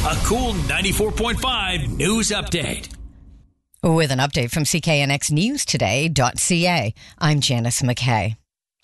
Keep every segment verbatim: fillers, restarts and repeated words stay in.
A Cool ninety-four point five news update. With an update from C K N X News Today dot C A, I'm Janice McKay.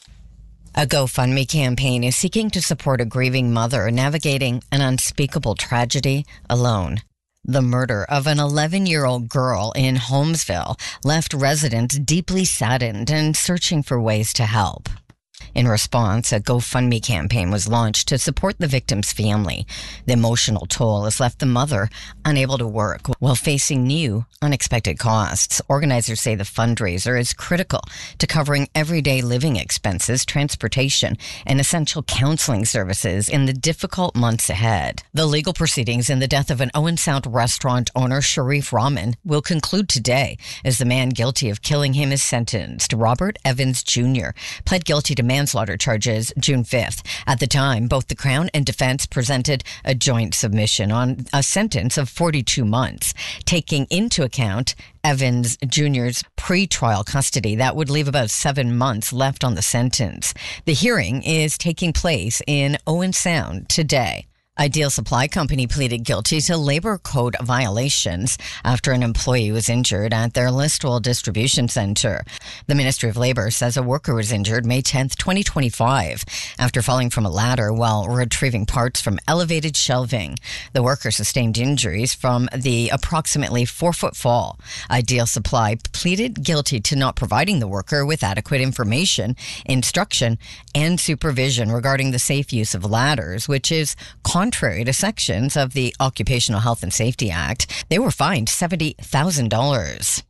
A GoFundMe campaign is seeking to support a grieving mother navigating an unspeakable tragedy alone. The murder of an eleven-year-old girl in Holmesville left residents deeply saddened and searching for ways to help. In response, a GoFundMe campaign was launched to support the victim's family. The emotional toll has left the mother unable to work while facing new, unexpected costs. Organizers say the fundraiser is critical to covering everyday living expenses, transportation, and essential counseling services in the difficult months ahead. The legal proceedings in the death of an Owen Sound restaurant owner, Sharif Rahman, will conclude today as the man guilty of killing him is sentenced. Robert Evans Junior pled guilty to manslaughter charges June fifth. At the time, both the Crown and defense presented a joint submission on a sentence of forty-two months, taking into account Evans Junior's pre-trial custody. That would leave about seven months left on the sentence. The hearing is taking place in Owen Sound today. Ideal Supply Company pleaded guilty to labor code violations after an employee was injured at their Listowel distribution center. The Ministry of Labor says a worker was injured May tenth, twenty twenty-five, after falling from a ladder while retrieving parts from elevated shelving. The worker sustained injuries from the approximately four-foot fall. Ideal Supply pleaded guilty to not providing the worker with adequate information, instruction, and supervision regarding the safe use of ladders, which is contrary to sections of the Occupational Health and Safety Act. They were fined seventy thousand dollars.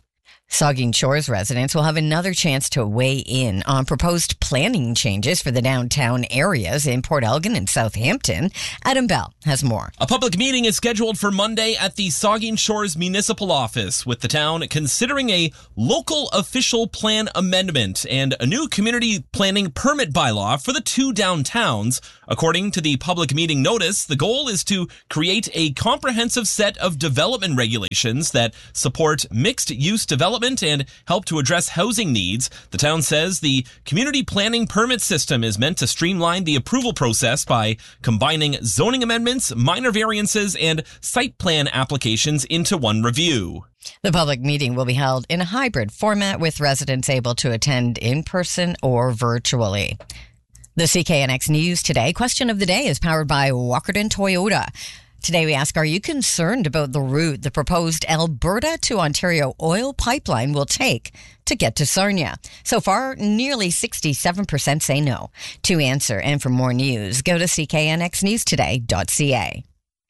Saugeen Shores residents will have another chance to weigh in on proposed planning changes for the downtown areas in Port Elgin and Southampton. Adam Bell has more. A public meeting is scheduled for Monday at the Saugeen Shores Municipal Office, with the town considering a local official plan amendment and a new community planning permit bylaw for the two downtowns. According to the public meeting notice, the goal is to create a comprehensive set of development regulations that support mixed-use development and help to address housing needs. The town says the community planning permit system is meant to streamline the approval process by combining zoning amendments, minor variances, and site plan applications into one review. The public meeting will be held in a hybrid format with residents able to attend in person or virtually. The C K N X News Today question of the day is powered by Walkerton Toyota. Today we ask, are you concerned about the route the proposed Alberta to Ontario oil pipeline will take to get to Sarnia? So far, nearly sixty-seven percent say no. To answer and for more news, go to C K N X News Today dot C A.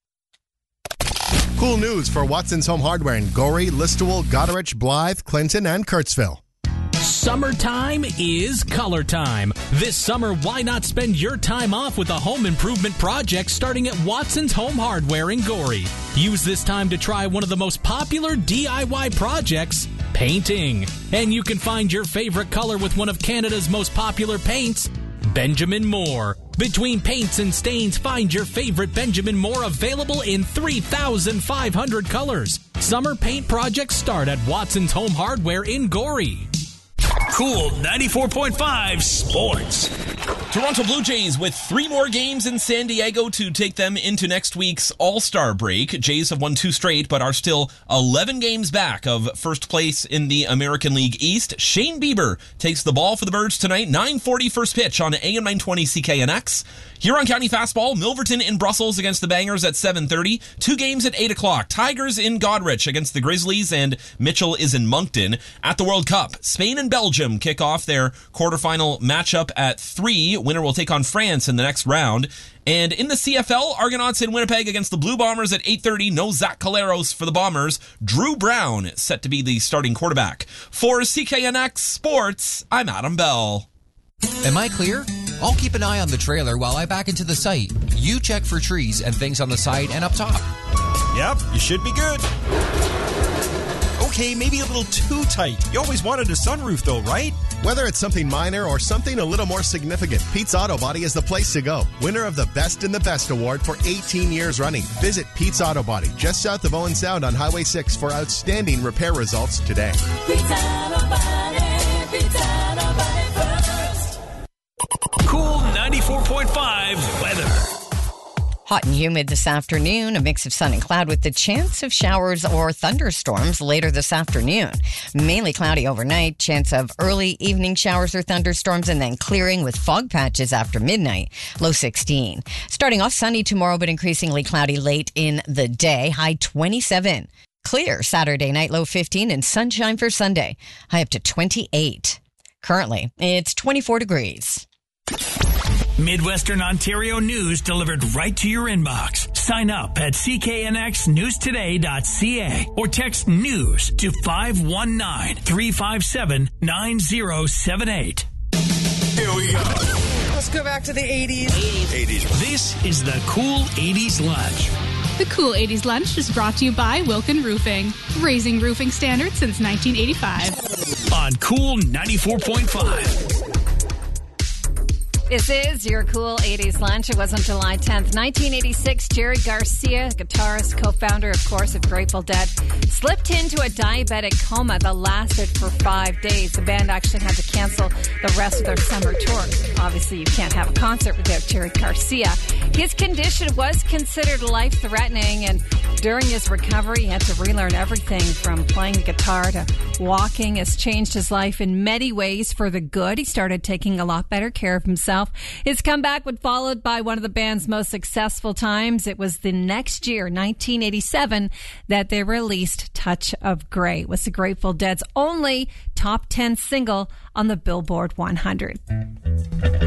Cool news for Watson's Home Hardware in Gorey, Listowel, Goderich, Blythe, Clinton, and Kurtzville. Summertime is color time. This summer, why not spend your time off with a home improvement project starting at Watson's Home Hardware in Gorey? Use this time to try one of the most popular D I Y projects, painting. And you can find your favorite color with one of Canada's most popular paints, Benjamin Moore. Between paints and stains, find your favorite Benjamin Moore available in three thousand five hundred colors. Summer paint projects start at Watson's Home Hardware in Gorey. Cool ninety-four point five Sports. Toronto Blue Jays with three more games in San Diego to take them into next week's All-Star break. Jays have won two straight, but are still eleven games back of first place in the American League East. Shane Bieber takes the ball for the Birds tonight. nine forty first pitch on A M nine twenty C K N X. Huron County Fastball, Milverton in Brussels against the Bangers at seven thirty. Two games at eight o'clock. Tigers in Goderich against the Grizzlies, and Mitchell is in Moncton. At the World Cup, Spain and Belgium kick off their quarterfinal matchup at three. Winner will take on France in the next round. And in the C F L, Argonauts in Winnipeg against the Blue Bombers at eight thirty. No Zach Caleros for the Bombers. Drew Brown set to be the starting quarterback. For C K N X Sports, I'm Adam Bell. Am I clear? I'll keep an eye on the trailer while I back into the site. You check for trees and things on the side and up top. Yep, you should be good. Okay, maybe a little too tight. You always wanted a sunroof though, right? Whether it's something minor or something a little more significant, Pete's Auto Body is the place to go. Winner of the Best in the Best award for eighteen years running. Visit Pete's Auto Body just south of Owen Sound on Highway six for outstanding repair results today. Pete's Auto Body, Pete's Auto Body first. Cool ninety-four point five weather. Hot and humid this afternoon, a mix of sun and cloud with the chance of showers or thunderstorms later this afternoon. Mainly cloudy overnight, chance of early evening showers or thunderstorms, and then clearing with fog patches after midnight. Low sixteen. Starting off sunny tomorrow, but increasingly cloudy late in the day. High twenty-seven. Clear Saturday night, low fifteen, and sunshine for Sunday. High up to twenty-eight. Currently, it's twenty-four degrees. Midwestern Ontario news delivered right to your inbox. Sign up at c k n x news today dot c a or text news to five one nine, three five seven, nine zero seven eight. Here we go. Let's go back to the eighties. eighties. This is the Cool eighties Lunch. The Cool eighties Lunch is brought to you by Wilkin Roofing, raising roofing standards since nineteen eighty-five. On Cool ninety-four point five. This is your Cool eighties Lunch. It was on July tenth, nineteen eighty-six. Jerry Garcia, guitarist, co-founder, of course, of Grateful Dead, slipped into a diabetic coma that lasted for five days. The band actually had to cancel the rest of their summer tour. Obviously, you can't have a concert without Jerry Garcia. His condition was considered life-threatening, and during his recovery, he had to relearn everything from playing the guitar to walking. Has changed his life in many ways for the good. He started taking a lot better care of himself. His comeback was followed by one of the band's most successful times. It was the next year, nineteen eighty-seven, that they released Touch of Grey. It was the Grateful Dead's only top ten single on the Billboard one hundred.